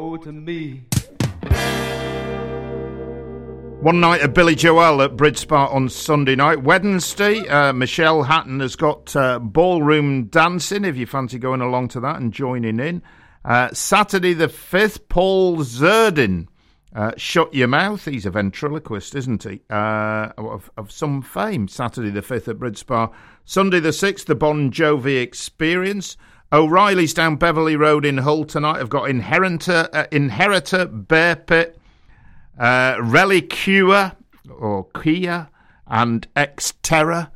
to me. One night at Billy Joel at Bridge Spa on Sunday night. Wednesday, Michelle Hatton has got ballroom dancing, if you fancy going along to that and joining in. Saturday the 5th, Paul Zerdin. Shut Your Mouth. He's a ventriloquist, isn't he? Of some fame. Saturday the 5th at Bridge Spa. Sunday the 6th, the Bon Jovi Experience. O'Reilly's down Beverley Road in Hull tonight. I've got Inheritor, Bear Pit, Reliquia, or Kia, and Xterra.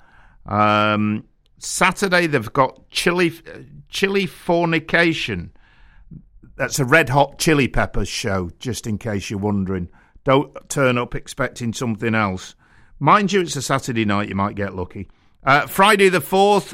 Saturday they've got Chili Fornication. That's a Red Hot Chili Peppers show, just in case you're wondering. Don't turn up expecting something else. Mind you, it's a Saturday night, you might get lucky. Friday the 4th,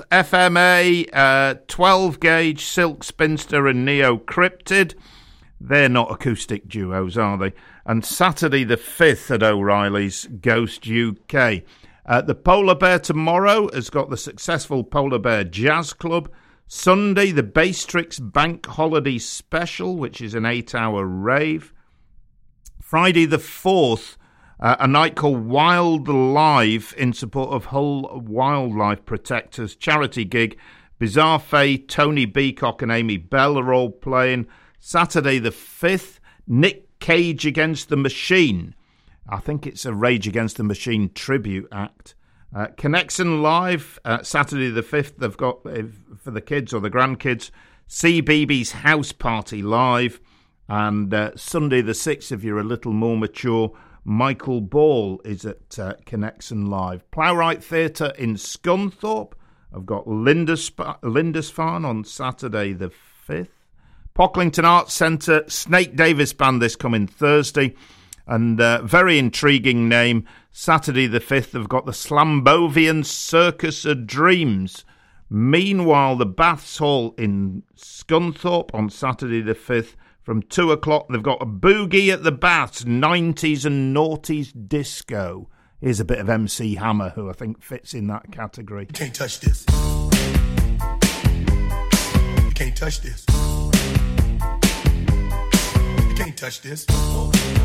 FMA, 12 Gauge, Silk Spinster and Neo Cryptid. They're not acoustic duos, are they? And Saturday the 5th at O'Reilly's, Ghost UK. The Polar Bear tomorrow has got the successful Polar Bear Jazz Club. Sunday, the Bastrix Bank Holiday Special, which is an 8-hour rave. Friday the 4th, a night called Wild Live in support of Hull Wildlife Protectors charity gig. Bizarre Faye, Tony Beacock and Amy Bell are all playing. Saturday the 5th, Nick Cage Against the Machine. I think it's a Rage Against the Machine tribute act. Connection Live, Saturday the 5th, they've got, for the kids or the grandkids, CBeebies House Party Live. And Sunday the 6th, if you're a little more mature, Michael Ball is at Connection Live. Plowright Theatre in Scunthorpe. I've got Lindisfarne on Saturday the 5th. Pocklington Arts Centre, Snake Davis Band this coming Thursday. And very intriguing name, Saturday the 5th, they've got the Slambovian Circus of Dreams. Meanwhile, the Baths Hall in Scunthorpe on Saturday the 5th. From 2 o'clock, they've got a Boogie at the Baths, 90s and noughties disco. Here's a bit of MC Hammer, who I think fits in that category. You can't touch this. You can't touch this. You can't touch this.